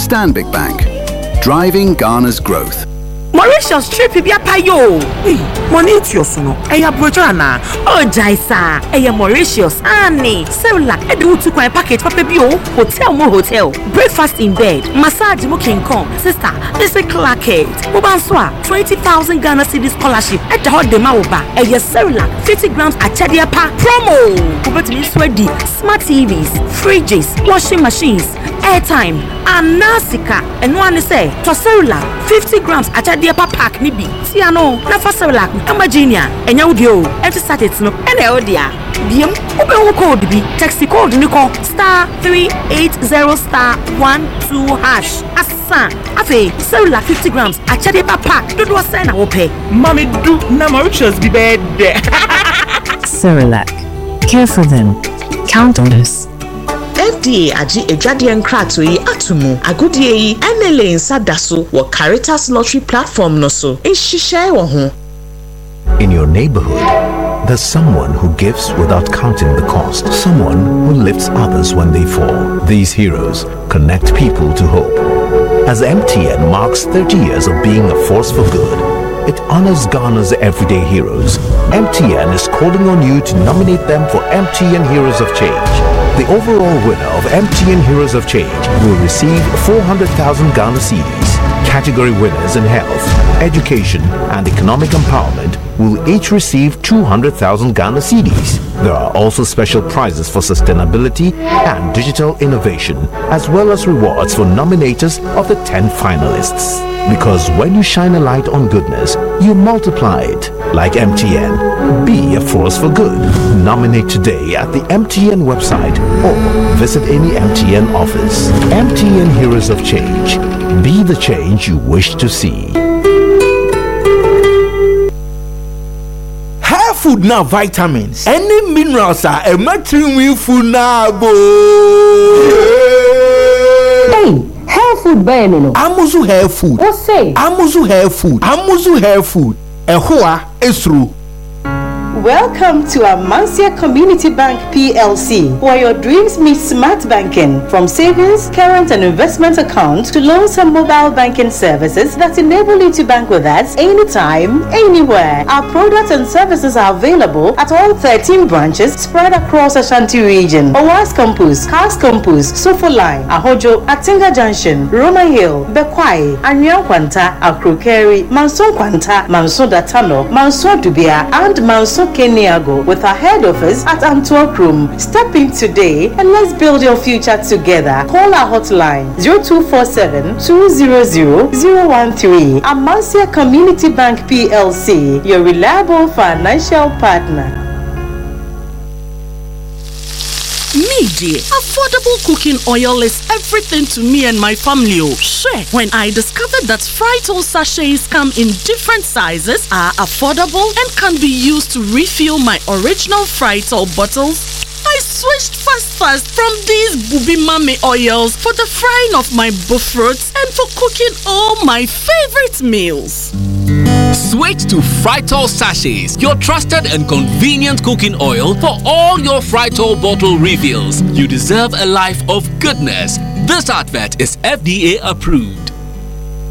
Stanbic Bank, driving Ghana's growth. Mauritius trip bi apayo. Money into your sono. Eya brojana. Oh Jaisa. Eya Mauritius. Ani. Cerelac. Edu tu kwa package papa bi o. Hotel mo hotel. Breakfast in bed. Massage mo King Kong. Sister, this is Clarkett. Obanswa 20,000 Ghana cedis scholarship. At the hot dema oba. Eya Cerelac 50 grams achadia pa promo. Kubetumi sweady. Smart TVs, fridges, washing machines, airtime, and Nasika. And one say to Cerelac 50 grams achadia pa pack ni bi. Si ano na fa Cerelac Amagenia. Enya udio. Enti satet no. Ene odia. Biem ube code bi. Text code ni ko *380*12#. Asa. Afe Cerelac 50 grams achadia pa pack. Dodo say na wo pe. Mommy do na Mauritius be bed. Cerelac. Care for them. Count on us. FDA aji ejwade nkrato yi atumu agudie yi enele nsa daso wo Caritas lottery platform no so nhihye wo ho. In your neighborhood, there's someone who gives without counting the cost, someone who lifts others when they fall. These heroes connect people to hope. As MTN marks 30 years of being a force for good, it honors Ghana's everyday heroes. MTN is calling on you to nominate them for MTN Heroes of Change. The overall winner of MTN Heroes of Change will receive 400,000 Ghana cedis. Category winners in health, education, and economic empowerment will each receive 200,000 Ghana cedis. There are also special prizes for sustainability and digital innovation, as well as rewards for nominators of the 10 finalists. Because when you shine a light on goodness, you multiply it. Like MTN, be a force for good. Nominate today at the MTN website or visit any MTN office. MTN Heroes of Change. Be the change you wish to see. Hair food now vitamins. Any minerals are a matching food now. Hey. Hair food bẹ́ẹ̀ no. Amuzu hair food. What say? Amuzu hair food. Amuzu hair food. Ehua esru. Welcome to Amansia Community Bank PLC, where your dreams meet smart banking, from savings, current and investment accounts to loans and mobile banking services that enable you to bank with us anytime, anywhere. Our products and services are available at all 13 branches spread across Ashanti region. Owas Campus, Cars Campus, Sofo Line, Ahojo, Atinga Junction, Roma Hill, Bekwai, Anyan Kwanta, Akrokeri, Manson Kwanta, Manson Datano, Manson Dubia, and Manson Keniago, with our head office at Antwerp Room. Step in today and let's build your future together. Call our hotline 0247-200-013. Amansia Community Bank PLC, your reliable financial partner. Media. Affordable cooking oil is everything to me and my family. Sure. When I discovered that Frytol sachets come in different sizes, are affordable, and can be used to refill my original Frytol bottles, I switched fast from these Bubi Mame oils for the frying of my buffets and for cooking all my favorite meals. Switch to Frytol sachets, your trusted and convenient cooking oil for all your Frytol bottle refills. You deserve a life of goodness. This advert is FDA approved.